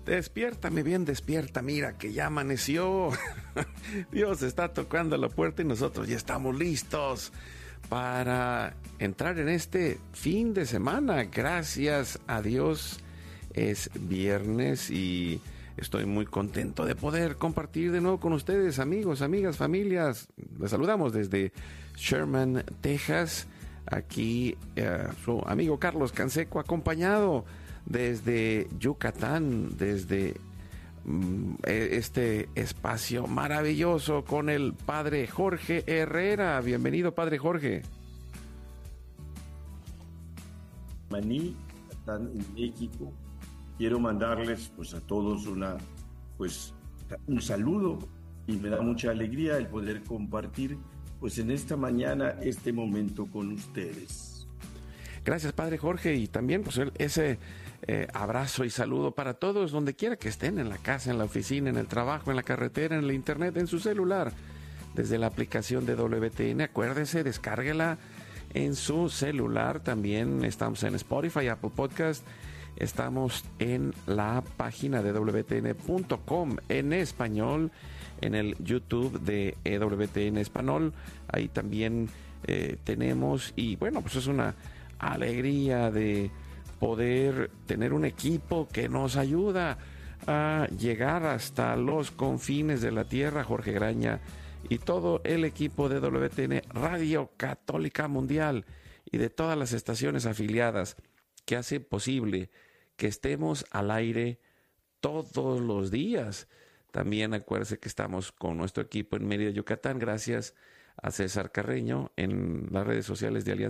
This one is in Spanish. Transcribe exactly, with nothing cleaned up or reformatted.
Despiértame bien, despierta, mira que ya amaneció. Dios está tocando la puerta y nosotros ya estamos listos para entrar en este fin de semana. Gracias a Dios es viernes y estoy muy contento de poder compartir de nuevo con ustedes, amigos, amigas, familias. Les saludamos desde Sherman, Texas. Aquí eh, su amigo Carlos Canseco, acompañado desde Yucatán, desde um, este espacio maravilloso con el padre Jorge Herrera. Bienvenido, padre Jorge. Maní, están en México. Quiero mandarles pues a todos una pues un saludo y me da mucha alegría el poder compartir pues en esta mañana este momento con ustedes. Gracias, padre Jorge, y también pues ese eh, abrazo y saludo para todos donde quiera que estén, en la casa, en la oficina, en el trabajo, en la carretera, en el internet, en su celular, desde la aplicación de W T N. Acuérdese, descárguela en su celular. También estamos en Spotify, Apple Podcast. Estamos en la página de W T N punto com en español, en el YouTube de E W T N Español. Ahí también eh, tenemos, y bueno, pues es una alegría de poder tener un equipo que nos ayuda a llegar hasta los confines de la tierra. Jorge Graña y todo el equipo de W T N Radio Católica Mundial y de todas las estaciones afiliadas que hace posible que estemos al aire todos los días. También acuérdese que estamos con nuestro equipo en Mérida, Yucatán, gracias a César Carreño en las redes sociales de Alianza